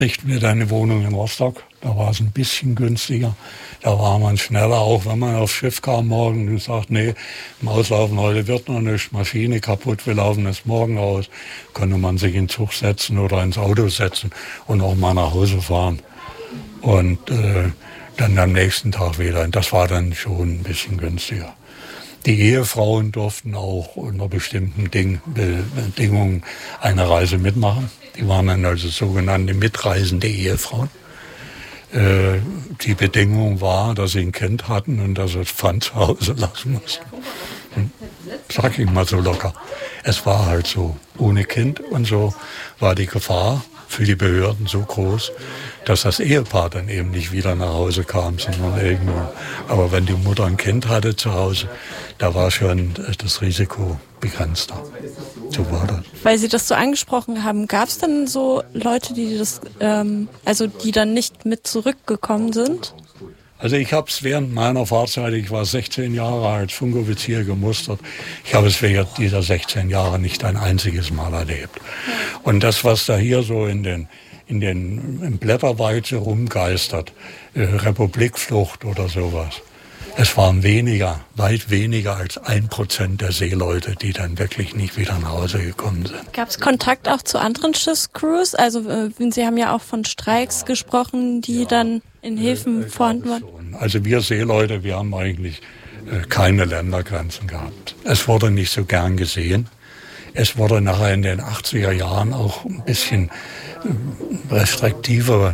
Richten wir dann eine Wohnung in Rostock. Da war es ein bisschen günstiger. Da war man schneller, auch wenn man aufs Schiff kam morgen und sagt, nee, im Auslaufen heute wird noch nicht, Maschine kaputt, wir laufen es morgen aus. Konnte man sich in den Zug setzen oder ins Auto setzen und auch mal nach Hause fahren. Und dann am nächsten Tag wieder. Und das war dann schon ein bisschen günstiger. Die Ehefrauen durften auch unter bestimmten Bedingungen eine Reise mitmachen. Die waren dann also sogenannte mitreisende Ehefrauen. Die Bedingung war, dass sie ein Kind hatten und dass sie das Pfand zu Hause lassen mussten. Sag ich mal so locker. Es war halt so. Ohne Kind und so war die Gefahr für die Behörden so groß, dass das Ehepaar dann eben nicht wieder nach Hause kam, sondern irgendwo. Aber wenn die Mutter ein Kind hatte zu Hause, da war schon das Risiko begrenzter. So war das. Weil Sie das so angesprochen haben, gab es dann so Leute, die die dann nicht mit zurückgekommen sind? Also ich habe es während meiner Fahrzeit, ich war 16 Jahre als Funkoffizier gemustert, ich habe es während dieser 16 Jahre nicht ein einziges Mal erlebt. Und das, was da hier so im Blätterwald so rumgeistert, Republikflucht oder sowas, es waren weit weniger als 1% der Seeleute, die dann wirklich nicht wieder nach Hause gekommen sind. Gab es Kontakt auch zu anderen Schiffscrews? Also Sie haben ja auch von Streiks gesprochen, die dann in Häfen vorhanden waren. Also wir Seeleute, wir haben eigentlich keine Ländergrenzen gehabt. Es wurde nicht so gern gesehen. Es wurde nachher in den 80er Jahren auch ein bisschen restriktivere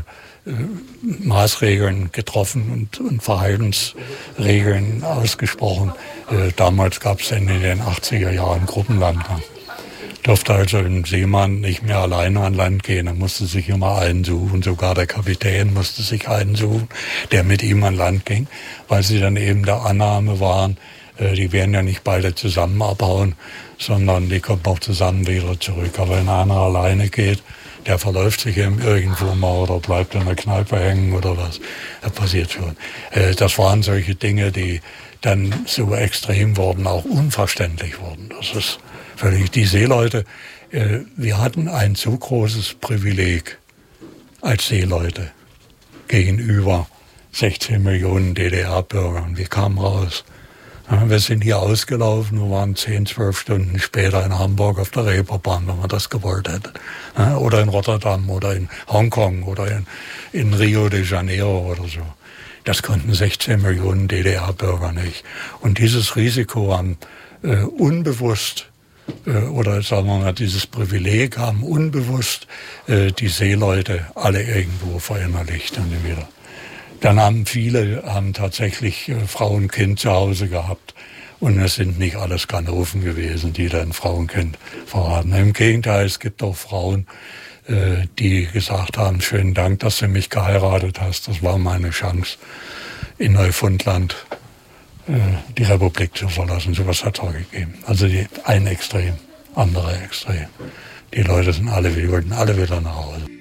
Maßregeln getroffen und Verhaltensregeln ausgesprochen. Damals gab es in den 80er Jahren Gruppenlandgang. Durfte also ein Seemann nicht mehr alleine an Land gehen, er musste sich immer einen suchen, sogar der Kapitän musste sich einen suchen, der mit ihm an Land ging, weil sie dann eben der Annahme waren, die werden ja nicht beide zusammen abhauen, sondern die kommen auch zusammen wieder zurück. Aber wenn einer alleine geht, der verläuft sich eben irgendwo mal oder bleibt in der Kneipe hängen oder was. Das passiert schon. Das waren solche Dinge, die dann so extrem wurden, auch unverständlich wurden. Das ist völlig, die Seeleute, wir hatten ein so großes Privileg als Seeleute gegenüber 16 Millionen DDR-Bürgern. Wir kamen raus. Wir sind hier ausgelaufen, wir waren 10, 12 Stunden später in Hamburg auf der Reeperbahn, wenn man das gewollt hätte. Oder in Rotterdam oder in Hongkong oder in Rio de Janeiro oder so. Das konnten 16 Millionen DDR-Bürger nicht. Und dieses Risiko haben unbewusst, oder sagen wir mal, dieses Privileg haben unbewusst die Seeleute alle irgendwo verinnerlicht und wieder. Dann haben viele tatsächlich Frau und Kind zu Hause gehabt. Und es sind nicht alles Ganoven gewesen, die dann Frau und Kind verraten. Im Gegenteil, es gibt auch Frauen, die gesagt haben, schönen Dank, dass du mich geheiratet hast. Das war meine Chance, in Neufundland die Republik zu verlassen. So was hat es auch gegeben. Also ein Extrem, andere Extrem. Die Leute sind wollten alle wieder nach Hause.